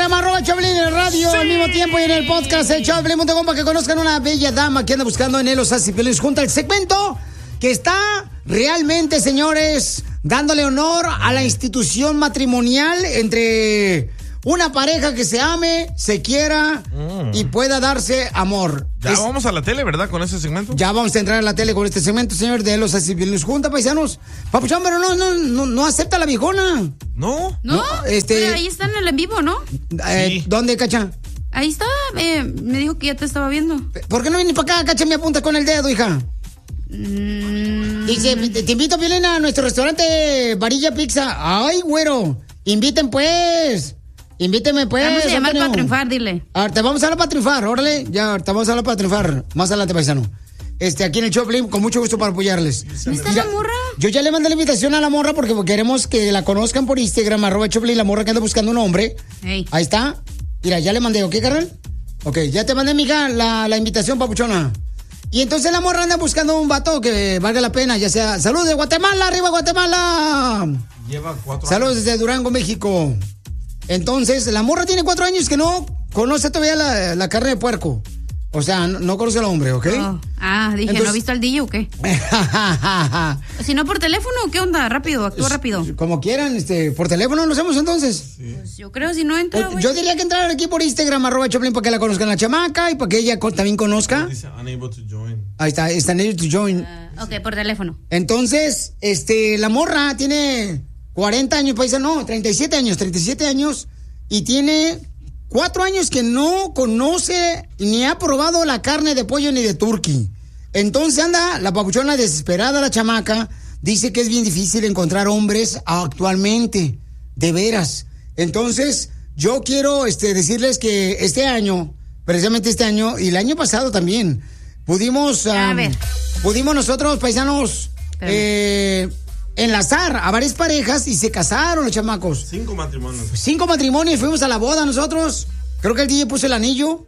Instagram, @Choplin en el radio, al mismo tiempo y en el podcast de Choplin.com para que conozcan una bella dama que anda buscando en Elos Así Piolín. Junta el segmento que está realmente, señores, dándole honor a la institución matrimonial entre una pareja que se ame, se quiera y pueda darse amor. Ya vamos a la tele, ¿verdad? Con ese segmento. Ya vamos a entrar a la tele con este segmento, señor, de Los Así Piolín. Junta, paisanos. Papuchón, pero no acepta la viejona. ¿No? Pero ahí están en el en vivo, ¿no? Sí. ¿Dónde, Cacha? Ahí está, me dijo que ya te estaba viendo. ¿Por qué no vienes para acá, Cacha? Me apunta con el dedo, hija. Dice, te invito, Piolín, a nuestro restaurante Varilla Pizza. Ay, güero, inviten pues. Invíteme pues. Vamos a llamar Antonio. para triunfar, dile. Ahorita vamos a hablar para triunfar, órale. Ya, ahorita vamos a hablar para triunfar. Más adelante, paisano. Aquí en el Choplin, con mucho gusto para apoyarles. ¿Dónde está la morra? Yo ya le mandé la invitación a la morra porque queremos que la conozcan por Instagram, @Choplin, la morra que anda buscando un hombre. Hey. Ahí está. Mira, ya le mandé, ¿ok, carnal? Ok, ya te mandé, mija, la invitación, papuchona. Y entonces la morra anda buscando un vato que valga la pena, ya sea... ¡Saludos de Guatemala! ¡Arriba Guatemala! Lleva 4 años. Saludos desde Durango, México. Entonces, la morra tiene 4 años que no conoce todavía la carne de puerco. O sea, no conoce al hombre, ¿ok? Oh. Dije, Entonces... ¿no ha visto al DJ o qué? Si no, por teléfono, ¿qué onda? Rápido, actúa rápido. Como quieran, por teléfono lo hacemos entonces. Sí. Pues yo creo, si no entra, Yo diría que entrar aquí por Instagram, @Choplin, para que la conozcan la chamaca y para que ella también conozca. Dice unable to join. Ahí está unable to join. Ok, por teléfono. Entonces, la morra tiene 40 años, paisano, 37 años, y tiene 4 años que no conoce ni ha probado la carne de pollo ni de turkey. Entonces anda la papuchona desesperada, la chamaca, dice que es bien difícil encontrar hombres actualmente, de veras. Entonces, yo quiero decirles que precisamente este año, y el año pasado también, pudimos nosotros, paisanos, enlazar a varias parejas y se casaron los chamacos. 5 matrimonios. 5 matrimonios, fuimos a la boda nosotros. Creo que el DJ puso el anillo.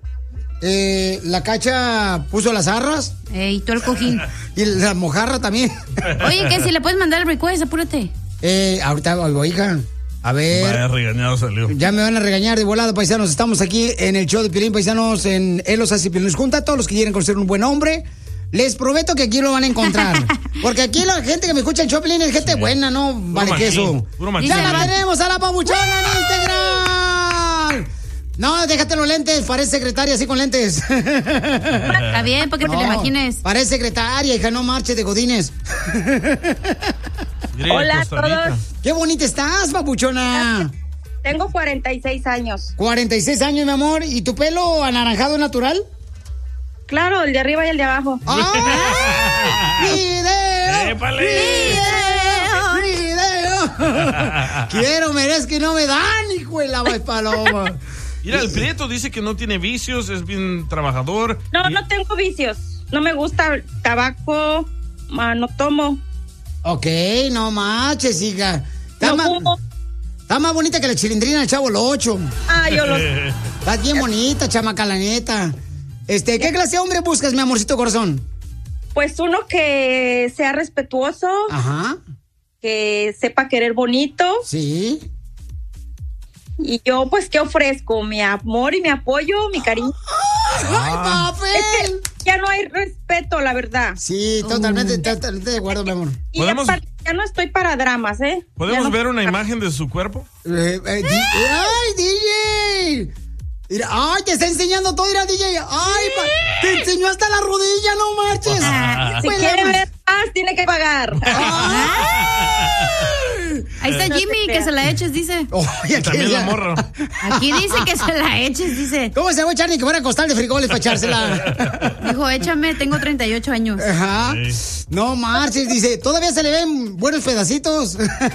La Cacha puso las arras. Y tú el cojín. Y la mojarra también. Oye, que si le puedes mandar el request, apúrate. Ahorita, hija. A ver. Vaya regañado salió. Ya me van a regañar de volada, paisanos. Estamos aquí en el show de Piolín, paisanos, en Elos Así Piolín. Junta a todos los que quieren conocer un buen hombre. Les prometo que aquí lo van a encontrar. Porque aquí la gente que me escucha en Choplin es gente buena, ¿no? Vale queso. Ya la tenemos a la papuchona en Instagram. No, déjate los lentes. Parece secretaria así con lentes. Está bien, para que te lo imagines. Parece secretaria, hija, no marches de godines. Hola a todos. Qué bonita estás, papuchona. Tengo 46 años. 46 años, mi amor. ¿Y tu pelo anaranjado natural? Claro, el de arriba y el de abajo. ¡Video! Quiero, merezco y no me dan, hijo de la paloma. Mira, el Prieto dice que no tiene vicios, es bien trabajador. No tengo vicios. No me gusta el tabaco, no tomo. Ok, no manches, hija. No fumo. Está más bonita que la chilindrina del Chavo el 8. Yo lo sé. Estás bien bonita, chamaca, la neta. ¿Qué clase de hombre buscas, mi amorcito corazón? Pues uno que sea respetuoso. Ajá. Que sepa querer bonito. Sí. Y yo, pues, ¿qué ofrezco? Mi amor y mi apoyo, mi cariño. ¡Ay, papel! Es que ya no hay respeto, la verdad. Sí, totalmente de acuerdo, mi amor. Y ya no estoy para dramas, ¿eh? ¿Podemos ver una imagen de su cuerpo? ¡Ay, DJ! Mira, ¡ay, te está enseñando todo! Mira, DJ. ¡Ay, te enseñó hasta la rodilla, no marches! Si quiere ver más, tiene que pagar. Ahí está Jimmy, que se la eches, dice. También la morra. Aquí dice que se la eches, dice. ¿Cómo se va a echar ni que fuera costal de frijoles para echársela? Dijo, échame, tengo 38 años. Ajá. Sí. No marches, dice, todavía se le ven buenos pedacitos.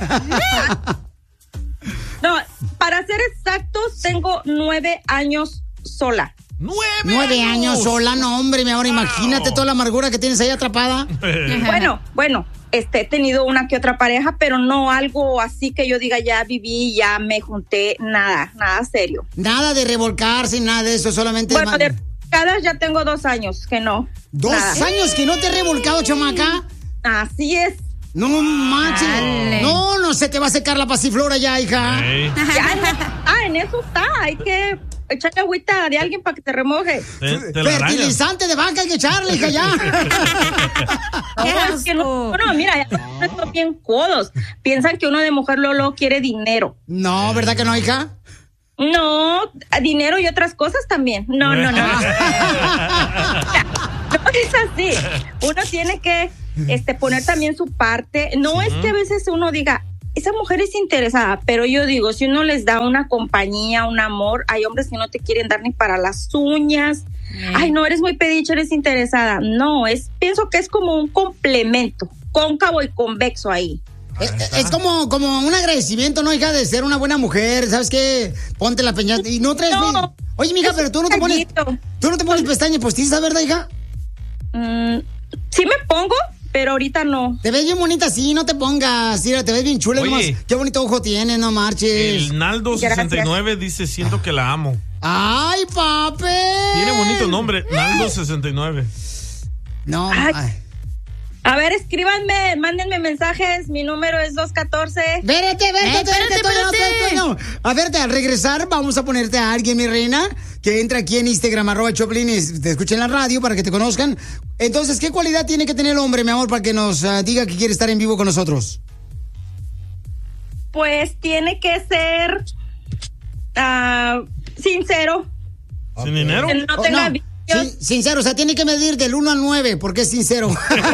No, para ser exactos, tengo 9 años sola. 9 años sola, no, hombre, mi amor, imagínate toda la amargura que tienes ahí atrapada. Bueno, he tenido una que otra pareja, pero no algo así que yo diga ya viví, ya me junté, nada serio. Nada de revolcarse, nada de eso, solamente... Bueno, de revolcadas ya tengo 2 años que no. ¿2 años que no te he revolcado, chamaca? Así es. No manches. No se te va a secar la pasiflora ya, hija. En en eso está. Hay que echarle agüita de alguien para que te remoje. Fertilizante de vaca hay que echarle, hija, ya. No, es que no, mira, ya están bien codos. Piensan que uno de mujer Lolo quiere dinero. No, ¿verdad que no, hija? No, dinero y otras cosas también. No. No es así. Uno tiene que poner también su parte. No es que a veces uno diga, esa mujer es interesada, pero yo digo, si uno les da una compañía, un amor, hay hombres que no te quieren dar ni para las uñas. Ay, no, eres muy pediche, eres interesada. No, pienso que es como un complemento, cóncavo y convexo ahí. Es como un agradecimiento, ¿no, hija? De ser una buena mujer, ¿sabes qué? Ponte la peñata y no traes... No, oye, mija, pero tú no te pones pestañas postizas, ¿verdad, hija? Sí me pongo, pero ahorita no. Te ves bien bonita, sí, no te pongas. Mira, te ves bien chula. Nomás. Qué bonito ojo tienes, no marches. El Naldo69 dice, siento que la amo. ¡Ay, papi! Tiene bonito nombre, Naldo69. No, A ver, escríbanme, mándenme mensajes, mi número es 214. Espérate. A ver, al regresar vamos a ponerte a alguien, mi reina, que entra aquí en Instagram, @Choplin, y te escuchen en la radio para que te conozcan. Entonces, ¿qué cualidad tiene que tener el hombre, mi amor, para que nos diga que quiere estar en vivo con nosotros? Pues tiene que ser sincero. ¿Sin dinero? Que no tenga... Sincero, o sea, tiene que medir del 1 al 9, porque es sincero.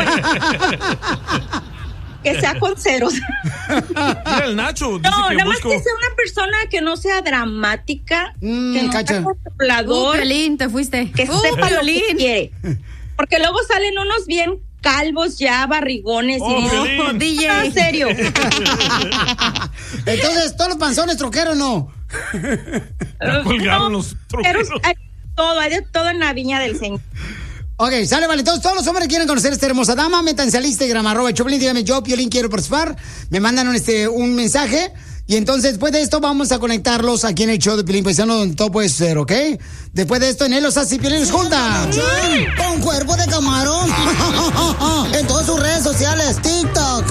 Que sea con ceros. Mira el Nacho. Dice no, nada más que sea una persona que no sea dramática, que no sea controlador. Piolín, te fuiste. Que sepa lo que quiere. Porque luego salen unos bien calvos ya, barrigones. Y DJ. En serio. Entonces, ¿todos los panzones troqueros no? Ya colgaron los troqueros. Hay de todo en la viña del Señor. Ok, sale, vale. Entonces, todos los hombres que quieren conocer a esta hermosa dama, métanse al Instagram, @Choplin, dígame, yo, Piolín, quiero participar. Me mandan un mensaje. Y entonces, después de esto, vamos a conectarlos aquí en el show de Piolín Paisano, donde todo puede ser, ¿ok? Después de esto, en él los hace Piolín juntas. Con cuerpo de camarón. En todas sus redes sociales, TikTok,